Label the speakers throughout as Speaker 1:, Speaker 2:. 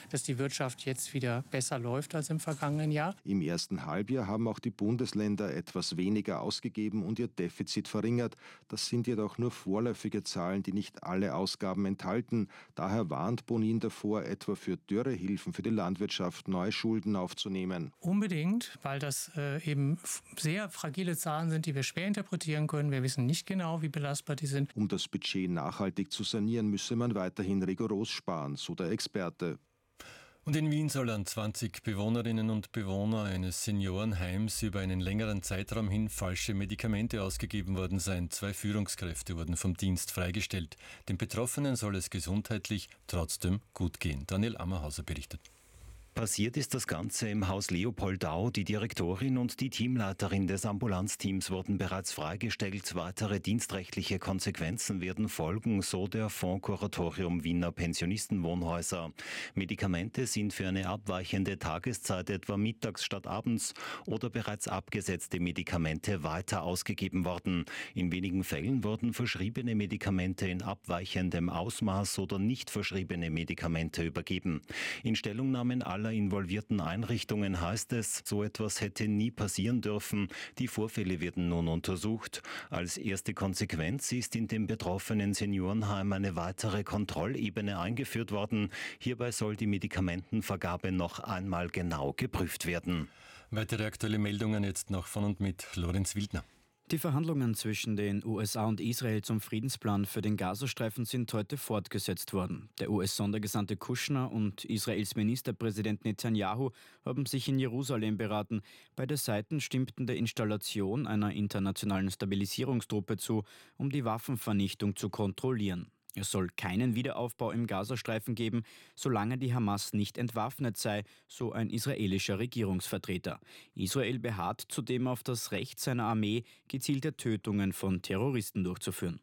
Speaker 1: dass die Wirtschaft jetzt wieder besser läuft als im vergangenen Jahr.
Speaker 2: Im ersten Halbjahr haben auch die Bundesländer etwas weniger ausgegeben und ihr Defizit verringert. Das sind jedoch nur vorläufige Zahlen, die nicht alle Ausgaben enthalten. Daher warnt Bonin davor, etwa für Dürrehilfen für die Landwirtschaft neue Schulden aufzunehmen.
Speaker 1: Unbedingt, weil das eben sehr fragile Zahlen sind, die wir schwer interpretieren können. Wir wissen nicht genau, wie belastbar die sind.
Speaker 2: Um das Budget nachhaltig zu sanieren, müsse man weiterhin rigoros sparen, so der Experte.
Speaker 3: Und in Wien soll an 20 Bewohnerinnen und Bewohner eines Seniorenheims über einen längeren Zeitraum hin falsche Medikamente ausgegeben worden sein. 2 Führungskräfte wurden vom Dienst freigestellt. Den Betroffenen soll es gesundheitlich trotzdem gut gehen. Daniel Ammerhauser berichtet.
Speaker 4: Passiert ist das Ganze im Haus Leopoldau. Die Direktorin und die Teamleiterin des Ambulanzteams wurden bereits freigestellt. Weitere dienstrechtliche Konsequenzen werden folgen, so der Fonds Kuratorium Wiener Pensionistenwohnhäuser. Medikamente sind für eine abweichende Tageszeit, etwa mittags statt abends, oder bereits abgesetzte Medikamente weiter ausgegeben worden. In wenigen Fällen wurden verschriebene Medikamente in abweichendem Ausmaß oder nicht verschriebene Medikamente übergeben. In Stellungnahmen aller involvierten Einrichtungen heißt es, so etwas hätte nie passieren dürfen. Die Vorfälle werden nun untersucht. Als erste Konsequenz ist in dem betroffenen Seniorenheim eine weitere Kontrollebene eingeführt worden. Hierbei soll die Medikamentenvergabe noch einmal genau geprüft werden.
Speaker 3: Weitere aktuelle Meldungen jetzt noch von und mit Lorenz Wildner.
Speaker 5: Die Verhandlungen zwischen den USA und Israel zum Friedensplan für den Gazastreifen sind heute fortgesetzt worden. Der US-Sondergesandte Kushner und Israels Ministerpräsident Netanyahu haben sich in Jerusalem beraten. Beide Seiten stimmten der Installation einer internationalen Stabilisierungstruppe zu, um die Waffenvernichtung zu kontrollieren. Es soll keinen Wiederaufbau im Gazastreifen geben, solange die Hamas nicht entwaffnet sei, so ein israelischer Regierungsvertreter. Israel beharrt zudem auf das Recht seiner Armee, gezielte Tötungen von Terroristen durchzuführen.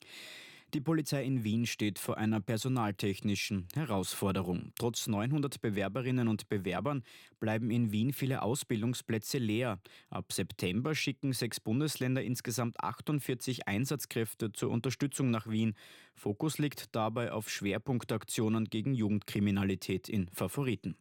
Speaker 5: Die Polizei in Wien steht vor einer personaltechnischen Herausforderung. Trotz 900 Bewerberinnen und Bewerbern bleiben in Wien viele Ausbildungsplätze leer. Ab September schicken 6 Bundesländer insgesamt 48 Einsatzkräfte zur Unterstützung nach Wien. Fokus liegt dabei auf Schwerpunktaktionen gegen Jugendkriminalität in Favoriten.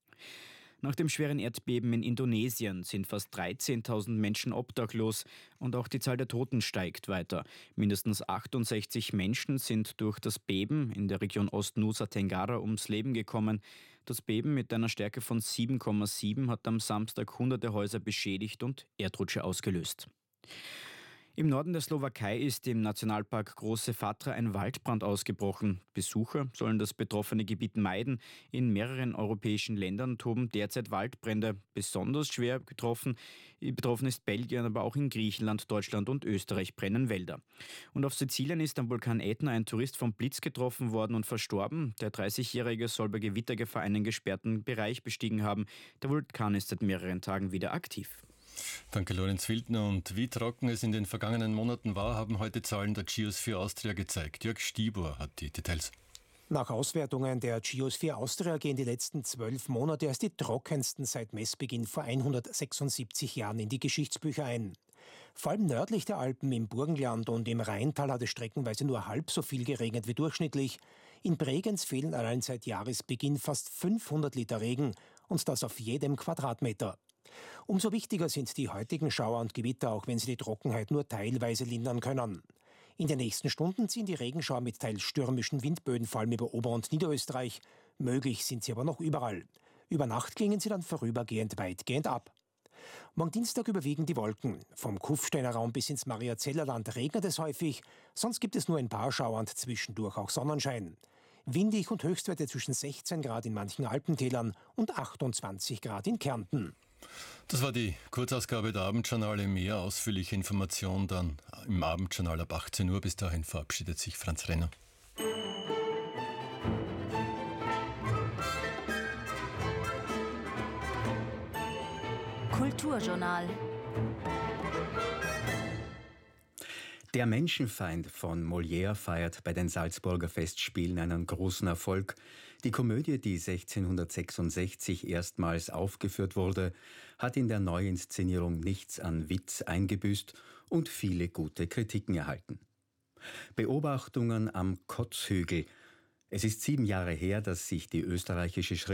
Speaker 5: Nach dem schweren Erdbeben in Indonesien sind fast 13.000 Menschen obdachlos und auch die Zahl der Toten steigt weiter. Mindestens 68 Menschen sind durch das Beben in der Region Ost-Nusa Tenggara ums Leben gekommen. Das Beben mit einer Stärke von 7,7 hat am Samstag hunderte Häuser beschädigt und Erdrutsche ausgelöst. Im Norden der Slowakei ist im Nationalpark Große Fatra ein Waldbrand ausgebrochen. Besucher sollen das betroffene Gebiet meiden. In mehreren europäischen Ländern toben derzeit Waldbrände. Besonders schwer betroffen ist Belgien, aber auch in Griechenland, Deutschland und Österreich brennen Wälder. Und auf Sizilien ist am Vulkan Ätna ein Tourist vom Blitz getroffen worden und verstorben. Der 30-Jährige soll bei Gewittergefahr einen gesperrten Bereich bestiegen haben. Der Vulkan ist seit mehreren Tagen wieder aktiv.
Speaker 3: Danke, Lorenz Wildner. Und wie trocken es in den vergangenen Monaten war, haben heute Zahlen der Geosphere Austria gezeigt. Jörg Stieber hat die Details.
Speaker 6: Nach Auswertungen der Geosphere Austria gehen die letzten 12 Monate als die trockensten seit Messbeginn vor 176 Jahren in die Geschichtsbücher ein. Vor allem nördlich der Alpen im Burgenland und im Rheintal hat es streckenweise nur halb so viel geregnet wie durchschnittlich. In Bregenz fehlen allein seit Jahresbeginn fast 500 Liter Regen und das auf jedem Quadratmeter. Umso wichtiger sind die heutigen Schauer und Gewitter, auch wenn sie die Trockenheit nur teilweise lindern können. In den nächsten Stunden ziehen die Regenschauer mit teils stürmischen Windböen vor allem über Ober- und Niederösterreich. Möglich sind sie aber noch überall. Über Nacht klingen sie dann vorübergehend weitgehend ab. Morgen Dienstag überwiegen die Wolken. Vom Kufsteiner Raum bis ins Mariazellerland regnet es häufig, sonst gibt es nur ein paar Schauer und zwischendurch auch Sonnenschein. Windig und Höchstwerte zwischen 16 Grad in manchen Alpentälern und 28 Grad in Kärnten.
Speaker 3: Das war die Kurzausgabe der Abendjournale. Mehr ausführliche Informationen dann im Abendjournal ab 18 Uhr. Bis dahin verabschiedet sich Franz Renner.
Speaker 7: Kulturjournal.
Speaker 8: Der Menschenfeind von Molière feiert bei den Salzburger Festspielen einen großen Erfolg. Die Komödie, die 1666 erstmals aufgeführt wurde, hat in der Neuinszenierung nichts an Witz eingebüßt und viele gute Kritiken erhalten. Beobachtungen am Kotzhügel. Es ist 7 Jahre her, dass sich die österreichische